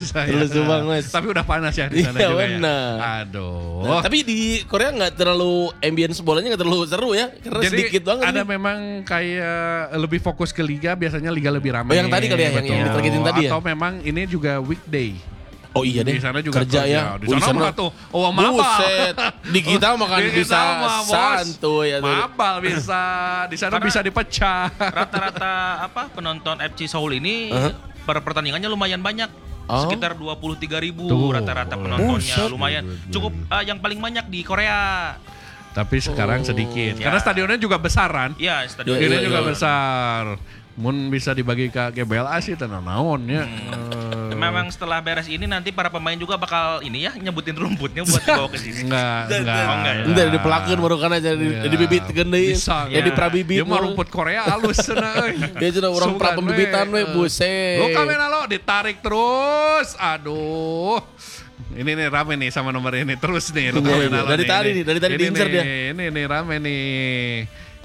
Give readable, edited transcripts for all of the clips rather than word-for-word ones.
saya. Terlalu subang Mas. Tapi udah panas ya di sana Iya, juga benar. ya. Aduh. Nah, tapi di Korea nggak terlalu ambience bolanya nggak terlalu seru ya, karena Jadi sedikit banget. ada nih. memang kayak lebih fokus ke liga, biasanya liga lebih ramai. Oh, yang tadi kali ya, yang betul. ditargetin tadi ya? Atau memang ini juga weekday. Oh iya deh. Di sana juga kerja ya. Di sana mah tuh, mabal. Buset. Di kita makan Di bisa kita mah, bos. santuy ya tuh. Mabal bisa. Di sana Karena bisa dipecah. Rata-rata penonton FC Seoul ini per pertandingannya lumayan banyak. Oh. Sekitar 23.000 Tuh. rata-rata penontonnya. Buset. Lumayan. Cukup yang paling banyak di Korea. Tapi sekarang sedikit. Ya. Karena stadionnya juga besaran. Iya, stadion Stadionnya iya, juga iya. besar. Mun bisa dibagi ke GBLA sih tenang naon ya. Memang setelah beres ini nanti para pemain juga bakal ini ya nyebutin rumputnya buat dibawa ke sini. Enggak. Oh, enggak ya? Entar dipelakeun baru kan aja di bibit gede. Bisa. Ya di prabibit. Dia mah rumput Korea halus cenah euy. Dia sudah orang pra pembibitan we buset. Lo kamera lo ditarik terus. Aduh. Ini nih rame nih sama nomor ini terus nih. Lo Iya, kamera iya. lo Dari nih, tadi ini. nih, dari tadi Ini diincer nih, dia. Ini nih rame nih.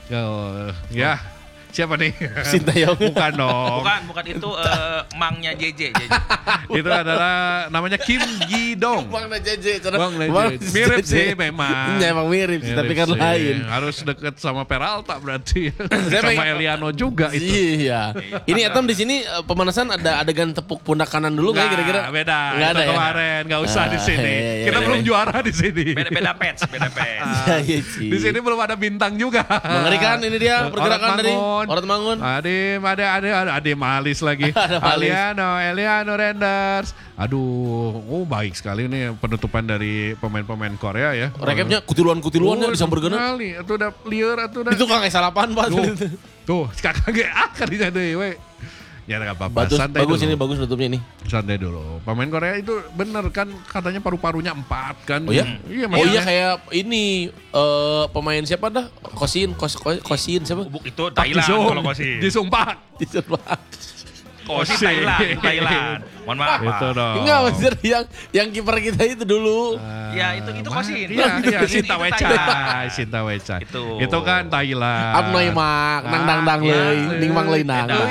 Ya. Siapa nih? Sintayong. Bukan dong. Bukan itu mangnya JJ. Itu adalah namanya Kim Gi-dong. Bang JJ. Bang Legend. Mirip sih memang. Iya emang mirip sih, tapi kan sih. lain. Harus deket sama Peralta berarti. Saya sama pengen- Eliano juga itu. Iya. Ini Etam di sini pemanasan ada adegan tepuk pundak kanan dulu nggak kira-kira? Beda. Nggak Itu ada ya? kemarin, nggak usah di sini. Iya, iya, Kita iya. belum juara di sini. Beda patch. Iya, iya sih. Di sini belum ada bintang juga. Mengerikan ini dia pergerakan dari Orang Mangun. Ada Malis lagi. Ada Malis. Eliano Renders. Aduh, baik sekali nih penutupan dari pemain-pemain Korea ya. Rekapnya kutiluan-kutiluan ya disambergeuna. Kali, itu udah liar, itu udah. Itu Kang salapan Pak. Tuh, kakak ge kali deui we. Ya enggak apa-apa, Bagus, santai bagus dulu. ini bagus nutupnya ini. Santai dulu. Pemain Korea itu bener kan katanya paru-parunya 4 kan. Oh ya? Iya, Oh iya makanya. kayak ini pemain siapa dah? Kosin siapa? Itu Pak Thailand Jisung. kalau Kosin. Disumpah. Disumpah. Kosin Kosin. Thailand. Mohon maaf. Itu dong. Enggak maksudnya yang kiper kita itu dulu. Ya itu Kosin. Iya, Itu Sinta Thailand. Wecha. Itu. Itu kan Thailand. Abnoy mak nang dang dang Iya, leuy, ning mang leuy nang. Beda.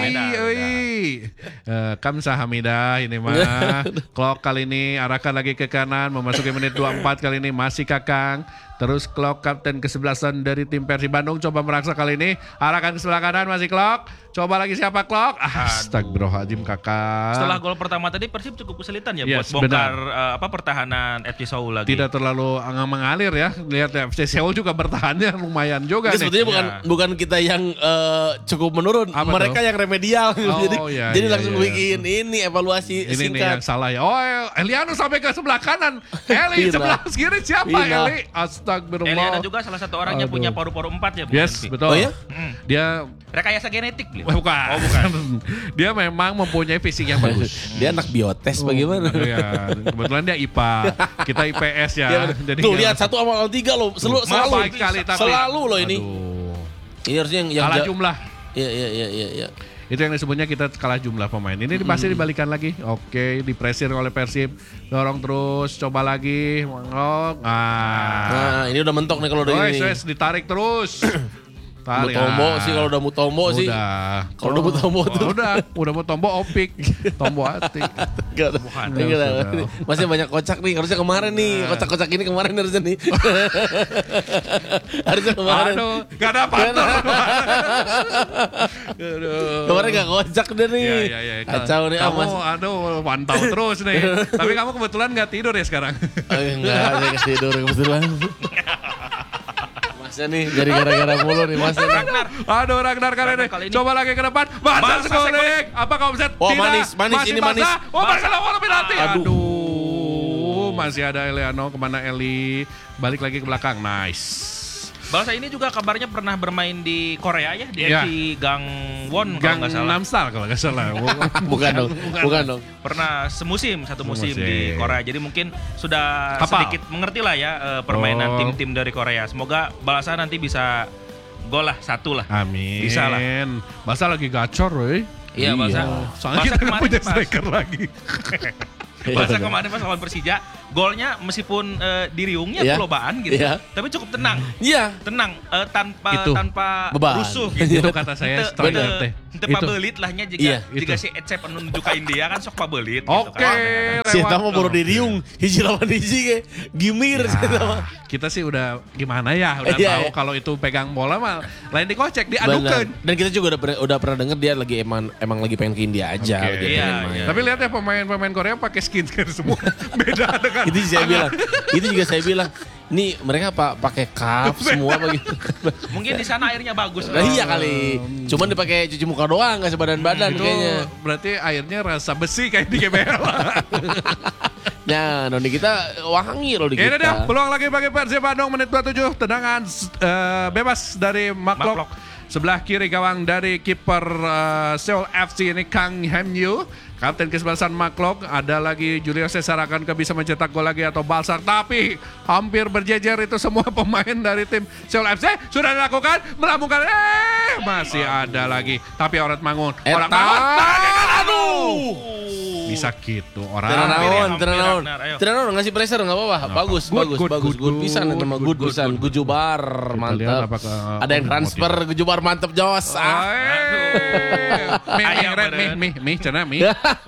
Kamsahamnida ini mah. Clock kali ini arahkan lagi ke kanan memasuki menit 24 kali ini masih Kakang. Terus Clock kapten ke-11 dari tim Persib Bandung coba meraksa kali ini. Arahkan ke sebelah kanan masih Clock. Coba lagi siapa Clock? Astagfirullahaladzim Kakak. Setelah gol pertama tadi Persib cukup kesulitan ya Yes, buat bongkar pertahanan FC Seoul lagi. Tidak terlalu mengalir ya. Lihat ya, FC Seoul juga bertahannya lumayan juga Itu nih. sebetulnya Iya. bukan kita yang cukup menurun, Apa mereka tuh? yang remedial. Oh, iya, jadi iya, langsung iya. bikin ini evaluasi Ini nih singkat. yang salah ya. Oh, Eliano sampai ke sebelah kanan. Eli Pina. sebelah kiri siapa Pina. Eli? Astagfirullah. Eliana juga salah satu orang yang Aduh. punya paru-paru 4 ya. Bung Yes, Henry? betul. Oh ya? Dia Rekayasa genetik beliau. bukan. Oh bukan. Dia memang mempunyai fisik yang bagus. Dia anak biotes bagaimana? Iya, kebetulan dia IPA, kita IPS ya. Iya, bener. Jadi Tuh lihat 1 sama 3 loh, selalu baik kali tapi selalu loh ini. Aduh. Ini harusnya yang Kalah jumlah. Iya. Itu yang disebutnya kita kalah jumlah pemain. Ini pasti dibalikan lagi. Oke, dipresir oleh Persib. Dorong terus, coba lagi. Mangok. Nah, ini udah mentok nih kalau udah ini. Wes, ditarik terus. Tarik. Mutombo sih kalau udah Mutombo sih. Udah. Kalau udah Mutombo tuh. Udah mau tombo opik. Tombo hati. Enggak ada. Enggak ada. Sudah. Masih banyak kocak nih. Harusnya kemarin nih. Kocak-kocak ini kemarin harusnya nih. Harusnya kemarin. Aduh, gak ada partner. Kemarin gak kocak deh nih. Iya. Kacau nih. Kamu, Mas. pantau terus nih. Tapi kamu kebetulan gak tidur ya sekarang. Enggak, saya ketidur kebetulan. Masnya nih, jadi gara-gara mulu nih masnya nih. Ragnar. Aduh, Ragnar kali ini. Kali ini. Coba lagi ke depan. Masa Masa Sekolik. Apa kau bisa? Wah, Tidak. manis, Masih ini basah. manis. Oh, Barcelona bola penalti. Aduh. Aduh. Masih ada Eliano. Kemana Eli? Balik lagi ke belakang. Nice. Balsa ini juga kabarnya pernah bermain di Korea ya, di Iya. FC Gangwon Gang kalau nggak salah. Namstar kalau nggak salah. Bukan dong. Pernah satu musim Semusim. di Korea. Jadi mungkin sudah Hafal. sedikit mengerti lah ya permainan Oh. tim-tim dari Korea. Semoga Balsa nanti bisa gol lah, 1 lah. Amin. Bisa lah. Balsa lagi gacor, woi. Iya, Balsa. Soalnya Balsa kita kemarin punya pas- striker lagi. Balsa kemarin pas lawan Persija golnya meskipun di riungnya Iya. pelobaan gitu, Iya. tapi cukup tenang. Iya. Tenang tanpa Itu. Beban. rusuh gitu. Itu kata saya striker teh. Teu Itu. pabelit lahnya Iya, jika itu. si Ecep anu nunjukain dia kan sok pabelit Oke, gitu kan. Si lewat Eta mah baru dong. di riung, hiji lawan hiji ge. Gimir si Eta mah. Kita sih udah gimana ya, udah Iya, tahu iya. kalau itu pegang bola mah lain dikocek, Benar. diadukan. Dan kita juga udah pernah denger dia lagi emang lagi pengen ke India aja. Oke. Dia Iya, pengen iya. main. Tapi lihat ya pemain-pemain Korea pakai skincare semua. Beda dengan Itu saya bilang. Itu juga saya bilang. Ini mereka pakai cup semua begitu. Mungkin di sana airnya bagus. Nah, iya kali. Cuman dipakai cuci muka doang, nggak sebadan-badan itu kayaknya. berarti airnya rasa besi kayak di GBL. Ya, noni kita wangi loh di Ini dia kita. peluang lagi bagi Persib Bandung menit 27, tendangan bebas dari Maklok. Maklok. Sebelah kiri gawang dari kiper Seoul FC ini Kang Hamyu. Kapten kesebelasan Maklok, ada lagi Julio Cesar akan bisa mencetak gol lagi atau Balsar, tapi hampir berjejer itu semua pemain dari tim Seoul FC sudah dilakukan, melambungkan, masih ada lagi, tapi Orat Mangun, orang Mangun, aduh, bisa gitu orang. hampir, Ragnar, ayo. Tenang naon ngasih pressure enggak apa-apa. Bagus, Good, good pisan itu mah good pisan. Gujubar, lihat mantap. apakah- Ada yang transfer Gujubar mantap Jos. Ayam Mie, cina mie.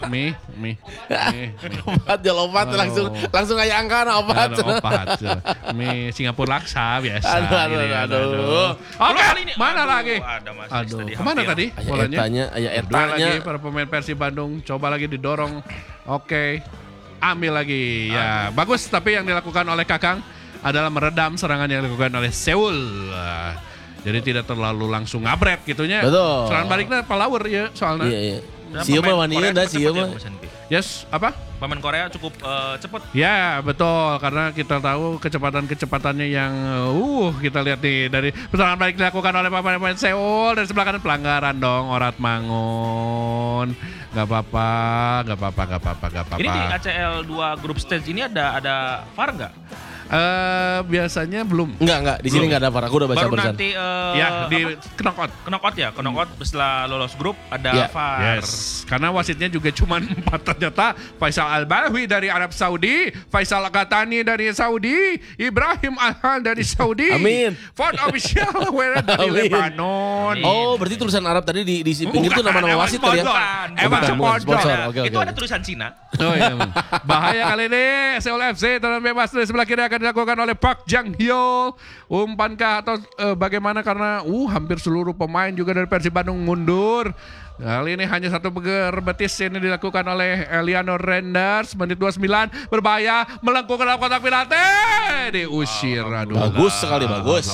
Obat ya lompat langsung kayak angka obat. Opat. Mie Singapura laksa biasa. Aduh. Oke, Kali ini, mana aduh, lagi? ada masih Aduh, tadi kemana hampir. tadi Aya bolanya? etanya, aya Dua lagi etanya. para pemain Persib Bandung, coba lagi didorong. Oke, ambil lagi. Ya, bagus. Tapi yang dilakukan oleh Kakang adalah meredam serangan yang dilakukan oleh Seoul. Jadi tidak terlalu langsung ngabret gitunya. Betul. Serangan baliknya palawer ya soalnya. Iya, iya. Dan Sieu mah pemain wani Korea dah cukup sieu cepet ya, mah. Mas Henki. Yes, apa? Pemain Korea cukup cepet. Ya betul, karena kita tahu kecepatan-kecepatannya yang kita lihat nih dari serangan balik dilakukan oleh pemain Seoul dari sebelah kanan, pelanggaran dong Orat Mangun. Gak apa-apa. Ini di ACL 2 group stage ini ada VAR nggak? Biasanya belum. Enggak, di sini enggak ada VAR. Aku udah baca Baru barusan. nanti Ya di knockout. knockout setelah lolos grup ada Ya. VAR. Yes, karena wasitnya juga cuma 4 ternyata. Faisal Al-Bahwi dari Arab Saudi, Faisal Katani dari Saudi, Ibrahim Al-Han dari Saudi. Amin. Ford Official Wera dari Amin. Lebanon. Oh, berarti tulisan Arab tadi di pinggir itu nama-nama wasit tadi ya? Emang Bukan, sponsor. sponsor. Oke, Itu oke. ada tulisan Cina. Oh iya. Bahaya kali ini Seoul FC tendangan bebas dari sebelah kiri akan dilakukan oleh Park Jang Hyo. Umpankah atau bagaimana karena hampir seluruh pemain juga dari Persib Bandung mundur. Kali ini hanya satu peger betis ini dilakukan oleh Eliano Renders menit 29 berbahaya melengkung ke dalam kotak penalti diusir aduh. Bagus sekali, bagus.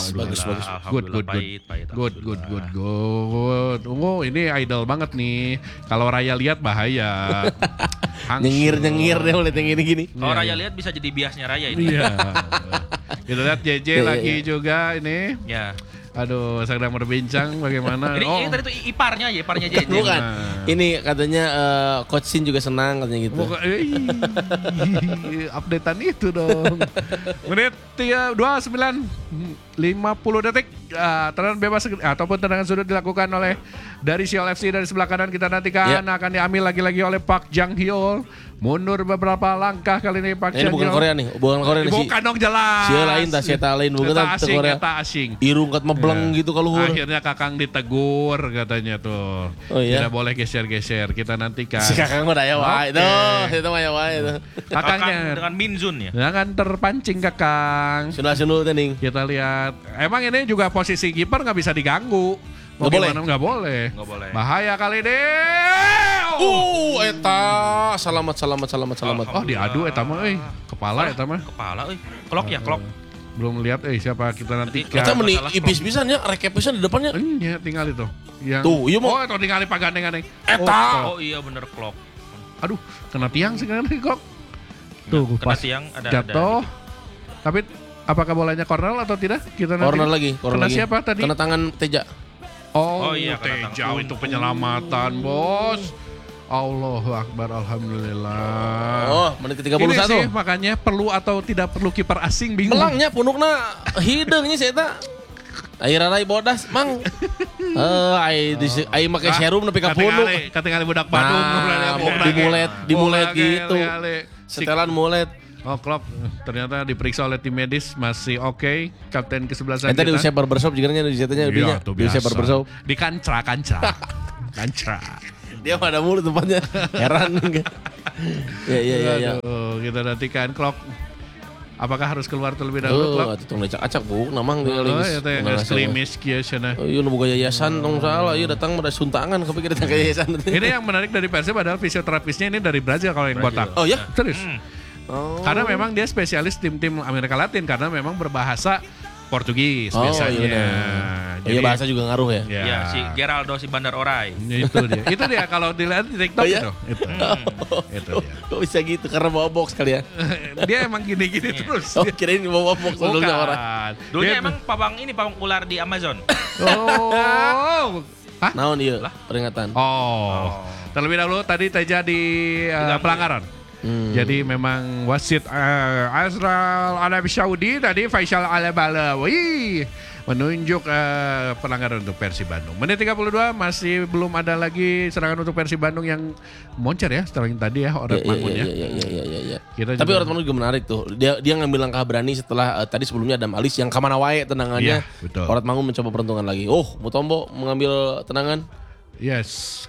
Good. Ini idol banget nih. Kalau Raya lihat bahaya. Nyengir deh oleh yang gini. Kalau Raya lihat bisa jadi biasnya Raya ini. Iya. Kita lihat JJ Iya, lagi iya. juga ini. Ya. Aduh, sedang berbincang bagaimana. Ini tadi tuh iparnya JJ. Bukan. Nah. Ini katanya Coach Sin juga senang katanya gitu. Updatean itu dong. Menit 29 50 detik. Tendangan bebas ataupun tendangan sudut dilakukan oleh dari Seoul FC dari sebelah kanan kita nantikan akan diambil lagi-lagi oleh Park Jang Hyo. Mundur beberapa langkah kali ini Park Ini Jang bukan Hyo. Korea nih, bukan Korea nih. Bukan dong jelas. Sia lain tah, sia lain bukan Eta tah asing, Korea. eta asing. Irung kat mebleng gitu kalau luhur. Akhirnya Kakang ditegur katanya tuh. Oh, iya? Tidak boleh geser-geser. Kita nantikan. Si Kakang mah daya wae Oke. tuh, itu mah ya wae tuh. Kakangnya Dengan Minzun ya. jangan terpancing Kakang. Sunul tening. Kita lihat. Emang ini juga posisi kiper nggak bisa diganggu. Mau Nggak boleh? gimana? Nggak boleh. Nggak boleh. Bahaya kali ini. Eta selamat. Oh diadu eta mah kepala eta mah. Kepala klok ya, klok. Belum lihat siapa kita nantikan. Eta meni masalah ipis pisan ya, rekep pisan di depannya. Iya tinggal itu. Yang... Tuh, iya mau. Oh itu tinggal pagandeng-gandeng. Eta. Oh iya bener klok. Aduh kena tiang sekarang kok. Tuh Kena pas tiang ada jatuh. Tapi apakah bolanya corner atau tidak? Kita nanti. Corner lagi, Kena lagi. siapa tadi? Kena tangan Teja. Oh, Oh iya, kena Teja tangan. itu penyelamatan, Bos. Allahu Akbar, Alhamdulillah. Oh, menit ke 31. Ini sih makanya perlu atau tidak perlu kiper asing bingung. Melangnya punukna hideungnya si eta. Ayeuna rai bodas, Mang. Ai make serum nepi ka punuk. Katingali budak Bandung. Nah, dimulet gitu. Setelan mulet. Oh, Klopp ternyata diperiksa oleh tim medis masih oke. Kapten kesebelasan Tadi kita. usia barbershop juga kan di jatuhnya Iya, udah tuh di usia biasa. barbershop. Di kancra. Dia pada mulu tempatnya. Heran enggak? Ya. Aduh, kita nantikan Klopp. Apakah harus keluar terlebih dahulu Klopp? Atuh tong lecak-acak bu, namang tinggal Oh, geus. ya teh ekstremis kieu cenah. Oh iya nu boga yayasan tong salah, iya datang pada suntangan kepikir datang ke yayasan. Ini yang menarik dari Persib adalah fisioterapisnya ini dari Brazil kalau yang botak. Oh ya? Serius. Oh. Karena memang dia spesialis tim-tim Amerika Latin karena memang berbahasa Portugis Oh, biasanya. iya. Iya bahasa juga ngaruh ya. Ya, Ya, si Geraldo si Bandar Orai. itu dia. Itu dia kalau dilihat di TikTok Oh, iya? itu. Itu dia. Kok bisa gitu? Karena bawa box kali ya? Dia emang gini-gini terus. Oh kirain bawa box sebelumnya orang. Dulunya Dia- emang pawang ular di Amazon. Oh. Hah? Naon iya peringatan. Oh. Terlebih dahulu tadi Teja di pelanggaran. Jadi memang wasit Azral Arab Saudi tadi Faisal Al-Balawi menunjuk pelanggaran untuk Persib Bandung. Menit 32 masih belum ada lagi serangan untuk Persib Bandung yang moncer ya setelah yang tadi ya Orat Mangun ya. Iya. Kita Tapi juga- Orat Mangun juga menarik tuh. Dia ngambil langkah berani setelah tadi sebelumnya Adam Alis yang kamana wae tendangannya. Iya, betul. Orat Mangun mencoba peruntungan lagi. Oh, Mutombo mengambil tendangan. Yes,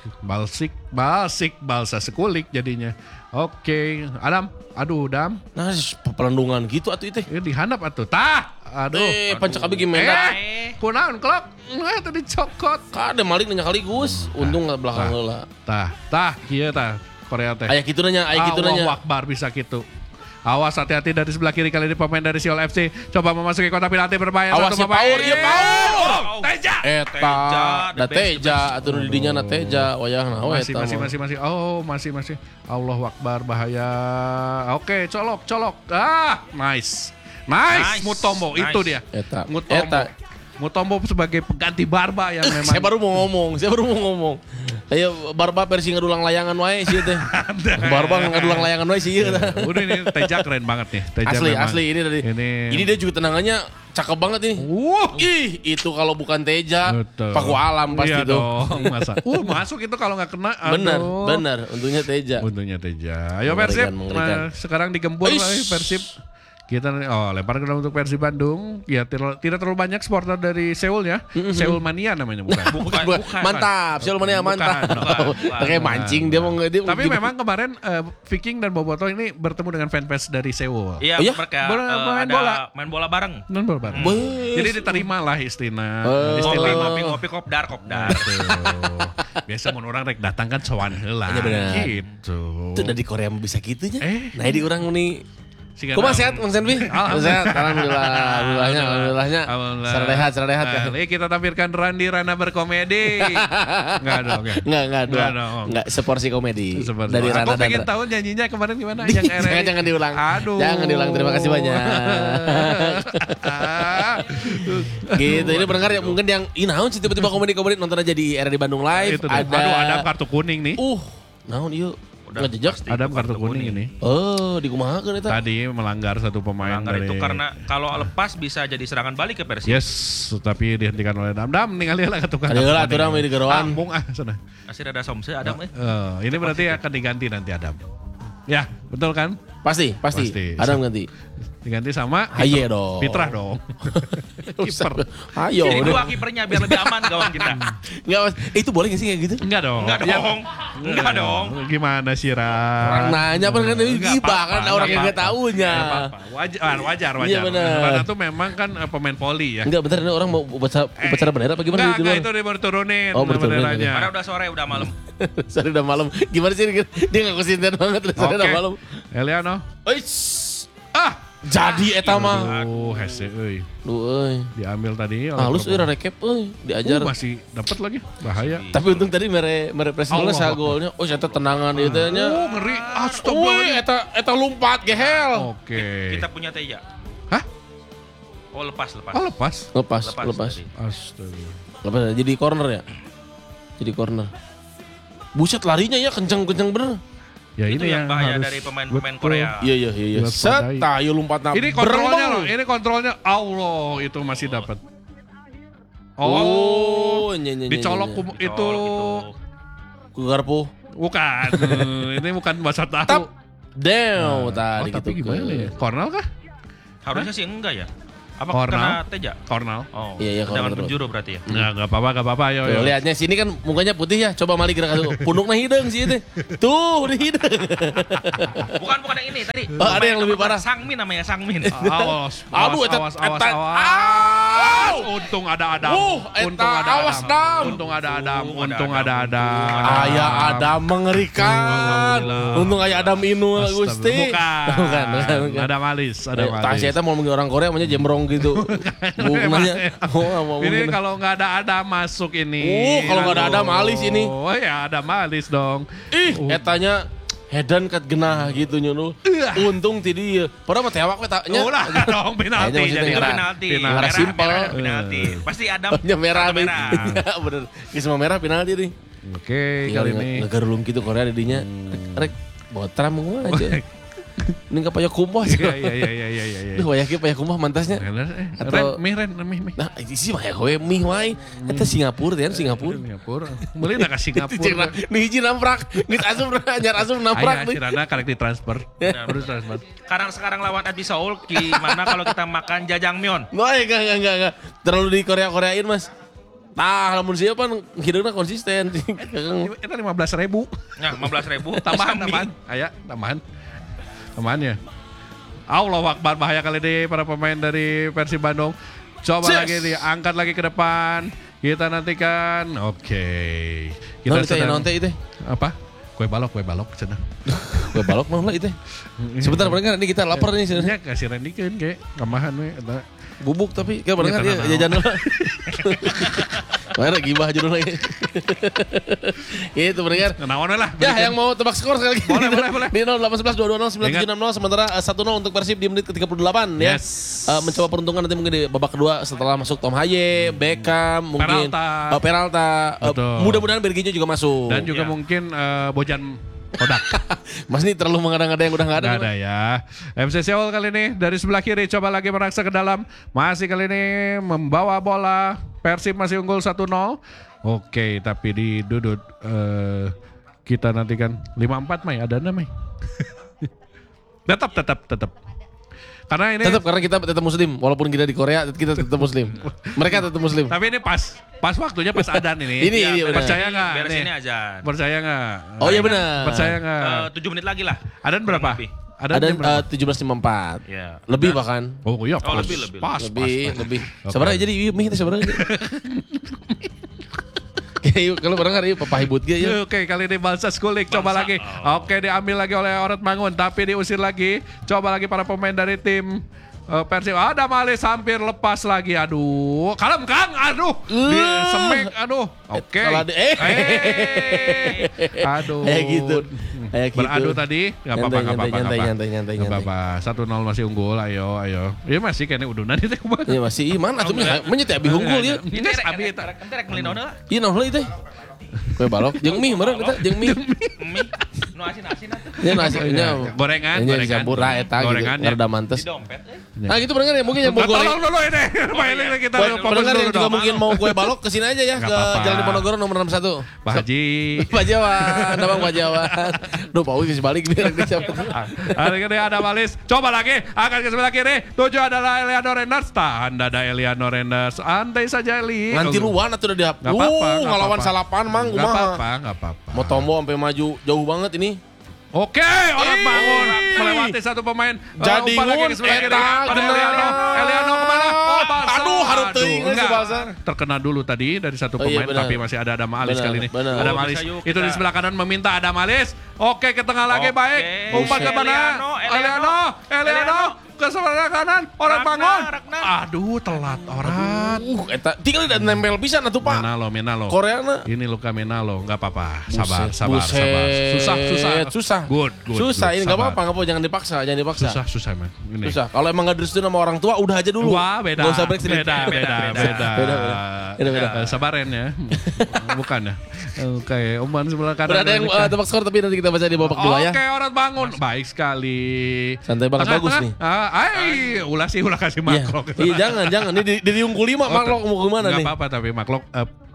balsa sekulik jadinya. Oke, Adam, aduh Dam, Nah, pelendungan gitu atuh itu. ini dihandap atuh. Tah, aduh. Pancak abi gimana? Kunaon Klok? Tadi cokot. Kade malik nanya kaligus. Untung nggak belakang heula. Tah, kieu tah Korea teh. Aya kitu nanya, aya kitu nanya. Allahu Akbar bisa gitu. Awas hati-hati dari sebelah kiri kali ini pemain dari Seoul FC coba memasuki kotak penalti berbahaya. Awas satu ya pemain. Paur, iya Paur. Teja. Eta, da the best, Teja, atuh nu didinya na Teja, wayahna we eta. Masih. Oh, masih. Allahu Akbar bahaya. Oke, colok. Ah, nice. Mutombo Nice. itu dia. Eta. Mutombo sebagai pengganti Barba yang memang Saya baru mau ngomong. Ayo Barba versi ngadulang layangan wae sih teh. Barba ngadulang layangan wae sih ieu. Udah ini Teja keren banget nih. Teja memang. Asli ini dari. Ini dia juga tendangannya cakep banget ini. Ih, itu kalau bukan Teja, Betul. Paku Alam pasti Iya tuh. dong, masa. Masuk itu kalau nggak kena. Aduh. Benar. Untungnya Teja. Untungnya Teja. Ayo Mengerikan, Persib. mengerikan. Sekarang digempur Eish. Persib. Kita lempar ke dalam untuk Persib Bandung. Ya tidak terlalu banyak supporter dari Seoul ya. Seoul Mania namanya bukan. Bukan. Mantap, Sulmania mantap. Bukan. Kayak mancing dia mau dia Tapi memang kemarin Viking dan Boboto ini bertemu dengan fanbase dari Seoul. Iya, Oh, iya? mereka main bola bareng. Non bareng. Jadi diterima lah istilah. Ngopi, Istilah ngopi, kopdar. Biasa mun orang rek datang kan sowan heula. Iya, benar. Gitu. itu dari Korea bisa gitunya. Nah, di orang nih. Siga Kumaha naon. sehat Mang Senpi? Sehat, alhamdulillahnya. Sehat ya. Kali kita tampilkan Randi Rana berkomedi. Enggak dong ya. Enggak dua. Enggak dong. Enggak seporsi komedi. Seperti Dari itu. Rana Aku pengen dan tahu nyanyinya kemarin gimana yang RRI. Jangan diulang. Aduh. Jangan diulang. Terima kasih banyak. Gitu. Ini pendengar ya mungkin yang naon sih tiba-tiba komedi nonton aja di RRI Bandung Live. Itu deh. Aduh, ada kartu kuning nih. Naon ieu? Ngejejak. Ada kartu kuning ini. Oh, dikumahakeun eta. Tadi melanggar satu pemain Melanggar dari itu karena kalau lepas bisa jadi serangan balik ke Persib. Yes, tapi dihentikan oleh Dam ningali lah tukang. Ada lah aturan di geroan. Ambung sana. Masih ada somse Adam Ini berarti akan diganti nanti Adam. Ya, betul kan? Pasti. Adam ganti. Diganti sama Haye dong. Fitrah dong. Kiper. Ayo. Jadi udah. dua kipernya biar lebih aman gawang kita. Enggak, Mas. Itu boleh gak sih kayak gitu? Enggak dong. Enggak Ya, dong. Enggak dong. Gimana sih Orang nanya apa kan ini Enggak gibah apa-apa, kan orang yang enggak gak taunya. Wajar. Iya, benar. Karena itu memang kan pemain poli ya. Enggak bentar ini orang mau upacara bendera apa gimana Enggak, itu dia baru turunin Oh, baru turunin, benderanya. Karena udah sore, udah malam. Sorry udah malam. Gimana sih dia gak kesintian banget sorry udah malam. Eliano. Jadi eta mah. Hese euy. Duh euy. Diambil tadi oleh Halus Probo. euy rekep euy diajar. Masih dapat lagi. Bahaya. Tapi untung tadi mere presiden Allah. sa golnya. Oh eta tenangan ieu teh nya. Ngeri. Wih, Astagfirullah. eta lompat gehel. Oke. Kita punya Teja. Hah? Oh, lepas. Oh, lepas. Lepas. tadi. Astaga. Lepas jadi corner ya. Jadi corner. Buset larinya ya kenceng bener. Ya Itu ini yang bahaya harus- dari pemain-pemain betul. Korea. Iya. Waspadai. Set tayo lompatna. Ini kontrolnya berembang. loh. Ini kontrolnya Allah itu masih dapat. Oh, Dicolok itu Colok ku garpu. bukan. Ini bukan bahasa tahu. Tap. Damn, tadi tapi gitu. gimana ya? Cornell kah? Harusnya sih enggak ya. Apa Cornell? kena teja? Cornell. Oh, Iya, tendangan Cornell. penjuru berarti ya. Enggak apa-apa, ayo. Tuh, lihatnya sini kan mukanya putih ya. Coba Malik gerak tuh. Punduknya hidung sih itu. Tuh, di hidung. Bukan yang ini tadi. Oh, ada yang lebih parah. Sangmin namanya, Sangmin. Awas, Aduh, awas. Untung ada Adam. Untung ada awas, Adam. Dam. Untung ada Adam. Untung Untung ada ada Adam. Ayah Adam mengerikan. Alhamdulillah. Untung ayah Adam Inu Gusti. Bukan. Bukan. Ada malis, ada malis. Tak saya mau ngomongin orang Korea namanya jembrong gitu. Bukannya. Ini kalau nggak ada Adam masuk ini. Kalau nggak ada Adam, malis ini. Oh ya ada malis dong. Etanya Hedan kat genah gitu nyunu. Untung ti dia. Padahal mah tewak we taknya. Ulah dong penalti Kayaknya jadi Itu merah. penalti. Penalti. Merah simpel. Penalti. Pasti Adam. Nya merah kartu nih. Iya bener. Geus mah merah penalti nih. Oke, kali ini. Ngegarulung gitu Korea didinya. Rek botram ngomong aja. Ini enggak payah kumpah sih. Iya. Duh wayah payah kumpah mantasnya. Atau- Ren. Nah, isi mah ya we mih wae. Eta Singapura teh, Singapura. Singapura. Mulai nak ke Singapura. Nih hiji namprak, geus asup anyar asup namprak Ayah, nih. Sirana karek ditransfer. Terus transfer. Sekarang lawan Adi Seoul gimana kalau kita makan jajangmyeon? Wah, enggak. Terlalu di Korea-Koreain, Mas. Tah, lamun siapa hidungnya konsisten. Itu 15.000. Nah, 15.000 Tambahan. Aya, tambahannya. Allah Akbar, bahaya kali ini para pemain dari Persib Bandung. Coba lagi nih, angkat lagi ke depan. Kita nantikan. Oke. Kita sedang itu. apa? Kue balok cenah. Gue balok naon lah itu. Sebentar bener ini kita lapar nih sebenarnya. Nya kasih rendikeun ge, kamahan we eta. Bubuk tapi kayak bener Iya, ya jajan lah. Mana gibah judul lagi. Itu pendengar. Naon we lah. Ya, yang mau tebak skor sekali lagi. Boleh. Di 0811 220 9760 sementara 1-0 untuk Persib di menit ke-38 ya. Yes. Mencoba peruntungan nanti mungkin di babak kedua setelah masuk Tom Haye, Beckham, mungkin Peralta. Betul. Mudah-mudahan Berginya juga masuk. Dan juga mungkin Bojan Kodak. Mas ini terlalu mengada-ngada yang udah nggak ada. Nggak ada ya. MC Seoul kali ini dari sebelah kiri coba lagi meraksa ke dalam. Masih kali ini membawa bola. Persib masih unggul 1-0. Oke, tapi di Dudut kita nantikan 5-4 Mai, ada Mai. Tetap. Karena ini Karena kita tetap muslim, walaupun kita di Korea kita tetap muslim. Mereka tetap muslim. tapi ini pas waktunya pas adan ini. Ini benar. percaya nggak? Beres nih? ini aja. Percaya nggak? Oh iya benar. Percaya nggak? 7 menit lagi lah. Adan berapa? Lebih. Ada jam berapa? 17.54. Ya. Lebih bahkan. Oh iya, Oh, pas. lebih. Pas. Lebih. Oke. Sebenarnya jadi mih itu sebenarnya. Kayak kalau barang hari papa hibut gitu ya. Oke, kali ini Balsas Kulik coba lagi. Oke, diambil lagi oleh Oret Mangun, tapi diusir lagi. Coba lagi para pemain dari tim Persib. Ada Malis hampir lepas lagi. Aduh, kalem Kang. Aduh, di semek. Aduh. Oke. Kalau ada Aduh. Kayak gitu. Beradu tadi, nggak apa-apa, nggak apa-apa. Nyantai. Nggak apa-apa. 1-0 masih unggul. Ayo. Ini masih kayaknya udunan itu. Iya masih iman atuh menyetek abi unggul ya. Ini abi eta. Entar melindona lah. Iya noh itu. Kue balok jeung mie meureun kita jeung mie. Mie. Nu asin-asin atuh. Nya nasinya Gorengan. campur lah eta gitu. Gorengannya. Rada mantes. Di dompet. Nah gitu pendengar ya mungkin yang mau goreng. Tolong dulu ini. Mainin kita Buat fokus pendengar dulu yang juga dong. mungkin mau kue balok kesini aja ya Nggak ke apa-apa. Jalan Diponegoro nomor 61. Pak Haji. Pak Jawan, nama Pak Jawan. Duh, Pak Wi kasih balik biar Hari ini ada Malis. Coba lagi. Akan ke sebelah kiri. 7 adalah Eliano Renders. Tahan dada Eliano Renders. Andai saja Eli. Nganti luan atuh udah dihap. Nggak apa-apa, nggak ngelawan apa-apa. salapan mang Nggak kumaha. apa-apa. Nggak apa-apa. Mau tombo sampai maju jauh banget ini. Oke, orang bangun melewati satu pemain. Jadi umpan lagi ke ngun, sebelah kiri. eta, Pada genah. Eliano kemana? Oh, basah. Aduh, hareup teuing geus enggak. basah. Terkena dulu tadi dari satu Oh, iya, pemain, benar. tapi masih ada Adam Alis Benar, kali ini. benar. Adam Oh, Alis. bisa yuk Itu di kita. sebelah kanan meminta Adam Alis. Oke, ke tengah lagi Oke. baik. Umpan ke mana? Eliano. Ke sebelah kanan. Orang bangun. Aduh, telat orang. Eta tinggal dan nempel pisan atuh Pak. Menalo. Koreana. Ini Luka Menalo, nggak apa-apa. Sabar. Buset. Susah. Good. Susah ini nggak sabar. apa-apa jangan dipaksa. Susah man. Ini. Susah. Kalau emang nggak direstui sama orang tua udah aja dulu. Wah, beda. Nggak usah backstreet. Beda. Sabaran ya. Bukan ya. Oke, umpan sebelah kanan. Udah ada yang tebak skor tapi nanti kita baca di babak kedua ya. Oke, orang bangun. Baik sekali. Santai banget, Tengah, bagus tengah. nih. Ulah kasih Iya, maklok. iya jangan. Ini di unggul 5 maklok mau kemana Nggak nih? apa-apa tapi maklok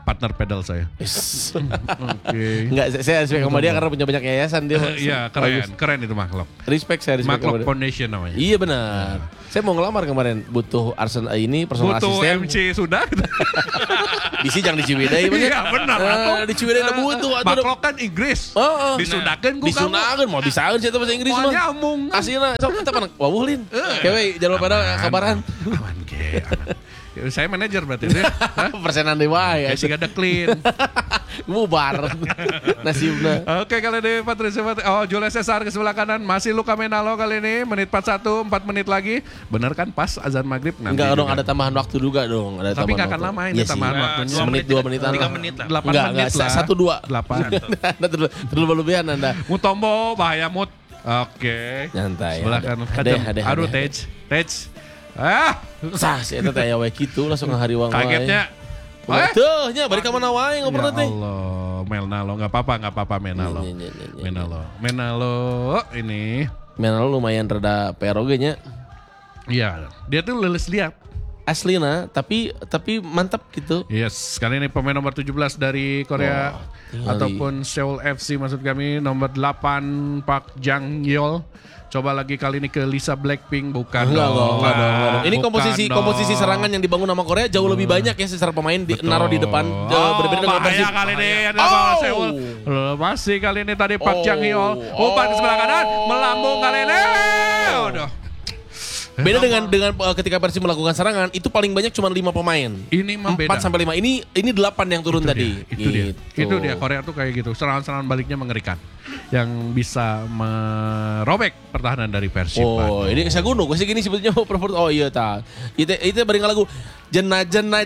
partner pedal saya. Oke. Enggak, saya respect sama dia karena punya banyak yayasan dia. Iya, keren itu Maklok. Respect saya respect sama Maklok dia. Foundation namanya. Iya benar. Saya mau ngelamar kemarin, butuh Arsenal ini personal Butuh asisten. MC sudah. Di Sijang di Ciwidey Iya benar. Di Ciwidey udah butuh. Maklok kan Inggris. Disudakeun ku kamu. Disunakeun mau bisaeun sih bahasa Inggris Mau mah. nyambung. Aslinya sok kita pan wawuhlin. Kewe jangan lupa ada kabaran. Aman ke. Ya, saya manajer berarti ya. Persenan deui wae. Ya sih ada clean. Bubar. Nasibna. Oke kali ini Patricia Jules Cesar ke sebelah kanan. Masih Luka Menalo kali ini. Menit 41, 4 menit lagi. Bener kan pas azan maghrib nanti. Enggak dong, juga. ada tambahan waktu juga dong. Ada Tapi tambahan nggak akan waktu. lama ini Iya tambahan sih. waktunya. 2 menitan. 3 menit lah. 8 Enggak, menit lah. 1-2. 8. Anda terlalu berlebihan Anda. Mutombo bahaya mut. Oke. Nyantai. Sebelah kanan. Hade. Aduh Tej. Sah, si eta teh aya wae kitu langsung ngahariwang wae. Kagetnya. Tuh, nya bari ka mana wae Ya ngobrol teh. Allah, Menalo nggak apa-apa Menalo. Menalo ini. Menal lumayan rada pero ge nya. Iya, dia tuh lulus lihat. Aslina tapi mantap gitu. Yes, kali ini pemain nomor 17 dari Korea ataupun Seoul FC maksud kami, nomor 8 Park Jang Yeol. Coba lagi kali ini ke Lisa Blackpink, bukan Enggak dong. dong. Ini Bukan komposisi dong. serangan yang dibangun sama Korea jauh lebih banyak ya secara pemain naruh di depan. Berbeda dengan bahaya Persib. kali ini ada Seoul. Masih kali ini tadi Park Jang Yeol. Umpan ke sebelah kanan, melambung kali ini. Udah. Beda dengan ketika Persib melakukan serangan itu paling banyak cuma 5 pemain. Ini mah beda. 4 sampai 5. Ini 8 yang turun tadi. Itu dia Korea tuh kayak gitu. Serangan-serangan baliknya mengerikan. Yang bisa merobek pertahanan dari Persib. Oh, ini saya gunung. Gue sih gini sebetulnya oh iya ta. Itu beri lagu jena.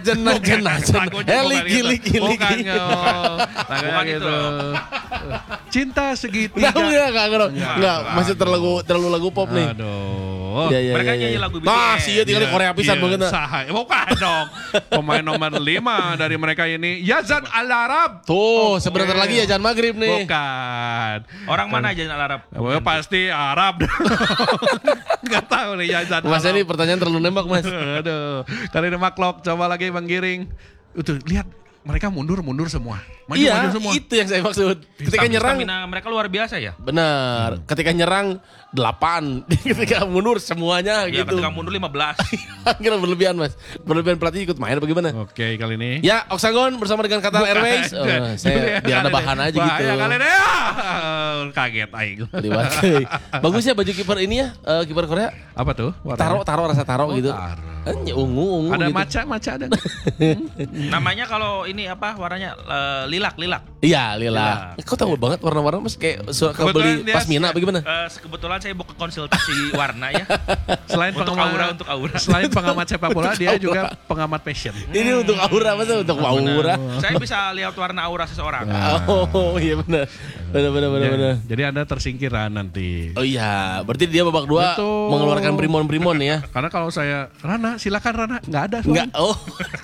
Liki. Bukan lagunya gitu. Cinta segitiga. Enggak, masih terlalu lagu pop nih. Aduh. Mereka nyanyi lagu BTS. Masih ya tinggal di Korea pisan begitu. Bukan dong. Pemain nomor 5 dari mereka ini Yazan Al-Arab. Tuh, sebentar lagi ya jangan maghrib nih. Bukan. Orang mana aja Arab? Pasti Arab. Enggak tahu nih Yazan Mas Al-Arab. ini pertanyaan terlalu nembak, Mas. Aduh. Kali ini Maklok coba lagi Bang Giring. Itu lihat mereka mundur semua. Maju semua. Itu yang saya maksud. Ketika nyerang Stamina mereka luar biasa ya. benar. Ketika nyerang 8, ketika mundur semuanya Ya, gitu. ketika mundur 15. Kira berlebihan, Mas. Berlebihan pelatih ikut main bagaimana? Oke, kali ini. Ya, Oksagon bersama dengan Qatar Airways. Saya biar ada bahan aja gitu. Bahaya kali ini. Kaget aing. Liwat. Bagus ya baju kiper ini ya, kiper Korea. Apa tuh? warnanya? Taro rasa taro gitu. Taro. Ungu Ada gitu. maca ada. Namanya kalau ini apa warnanya lilak. Iya, lila. Kau tahu banget warna-warna Mas kayak suka Kebetulan beli dia- pasmina bagaimana? Kebetulan saya buka konsultasi warna ya. Selain Untuk aura. Selain pengamat sepak bola, dia juga pengamat fashion. Ini untuk aura Mas, untuk aura. Saya bisa lihat warna aura seseorang. Oh, iya benar. Benar. Jadi Anda tersingkiran nanti. Oh iya, berarti dia babak 2 Betul. mengeluarkan primon ya. Karena kalau saya Rana, silakan Rana, nggak ada. Enggak. Oh.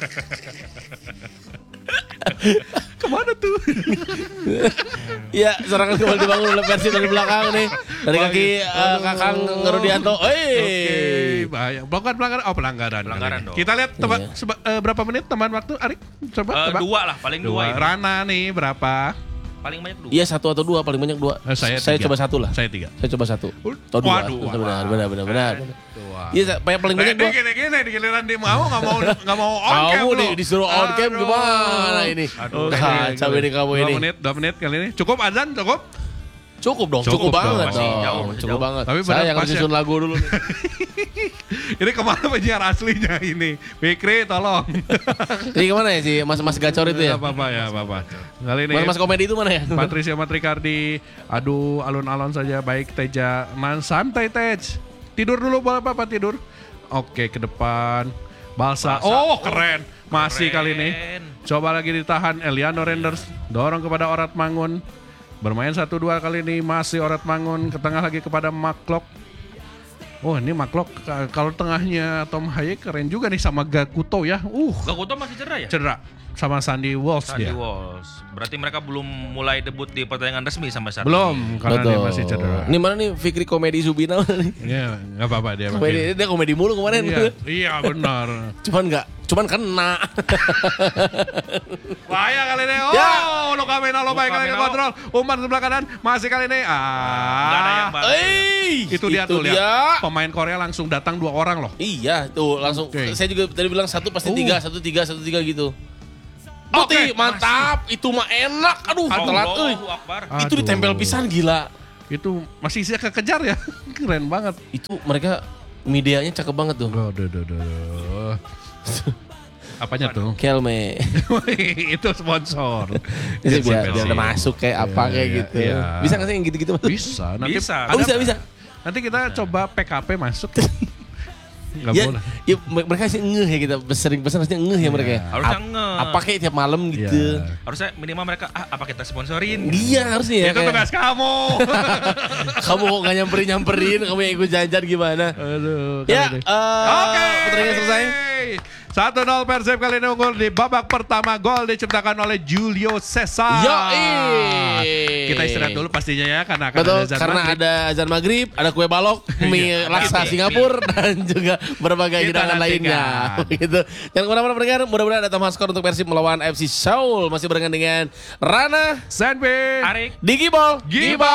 Kemana tuh? Iya, serangan kembali dibangun oleh Persib dari belakang nih. Dari kaki Kakang Rudianto. Oke, bahaya. Bukan pelanggaran. Oh, pelanggaran. Pelanggaran kali ini. dong. Kita lihat berapa menit teman waktu, Arik? Coba tebak. 2 lah, paling 2 ini. Rana nih berapa? Paling banyak 2. Iya, 1 atau 2, paling banyak 2. Saya coba 1 lah. Saya 3. Saya coba 1. Atau 2. Waduh. Benar. Iya, paling banyak 2. Gini, di giliran dia nggak mau on cam Kamu loh. disuruh on cam Aduh. gimana ini? Aduh, Kacau ini kamu ini. 2 menit kali ini. Cukup azan, cukup? Cukup dong, Cukup cukup banget dong. Masih dong. jauh, Cukup jauh. banget. Tapi Saya benar yang pas harus ya. susun lagu dulu nih. Ini kemana penyiar aslinya ini? Fikri, tolong. Ini kemana ya si Mas Gacor itu ya? Apa-apa. Kali ini Mas komedi itu mana ya? Patricia Matrikardi, aduh alon-alon saja baik Teja, santai Tej. Tidur dulu boleh apa tidur? Oke, ke depan. Balsa. Oh, keren. Masih kali ini. Coba lagi ditahan Eliano Renders, dorong kepada Orat Mangun. Bermain 1-2 kali ini masih Orat Mangun, ke tengah lagi kepada Maklok. Oh, ini Maklok kalau tengahnya Tom Hayek keren juga nih sama Gakuto ya. Gakuto masih cedera ya? Cedera. sama Sandy Walsh Sandy dia. Walsh. Berarti mereka belum mulai debut di pertandingan resmi sampai saat Belum, ini. karena dia masih cedera. Ini mana nih Fikri komedi Subina nih? Iya, nggak apa-apa dia. Komedi, dia komedi mulu kemarin. Iya benar. Cuman kena. Bahaya kali ini. Oh, Ya. Luka Mena baik kali ini Mena. kontrol. Umpan sebelah kanan masih kali ini. Nggak ada yang bantu. Itu dia tuh lihat. Pemain Korea langsung datang 2 orang loh. Iya, tuh langsung. Oke. Saya juga tadi bilang 1 pasti 3, 1-3 gitu. Oke, Putih, mantap. Itu mah enak. Aduh, telat euy. Allahu Akbar. Itu ditempel pisan gila. Itu masih bisa kekejar ya. Keren banget. Itu mereka medianya cakep banget tuh. Aduh. Apanya tuh? Kelme. Itu sponsor. Itu biar ada masuk kayak apa kayak iya, gitu. iya. Bisa nggak sih yang gitu-gitu? Bisa. Nanti Bisa. Oh, bisa. Nanti kita coba PKP masuk. Gak Ya, boleh. ya mereka sih ngeh ya kita sering pesan harusnya ngeh ya mereka. Harusnya ngeh. Apa kayak tiap malam gitu. Iya. Harusnya minimal mereka apa kita sponsorin? Iya harusnya ya. Itu kayak, tugas kamu. kamu kok gak nyamperin, kamu yang ikut jajan gimana? Aduh. Ya, Oke. pertandingan selesai. 1-0 Persib kali ini unggul di babak pertama. Gol diciptakan oleh Julio Cesar. Yoi. Kita istirahat dulu pastinya ya karena akan Betul, ada azan karena maghrib. ada azan maghrib, ada kue balok, mie laksa Singapura, dan juga berbagai Kita hidangan lainnya. nantikan. Gitu. Jangan kemana-mana pendengar, mudah-mudahan ada tambah skor untuk Persib melawan FC Seoul. Masih barengan dengan Rana, Senpin. Arik. Digibol, Gibol.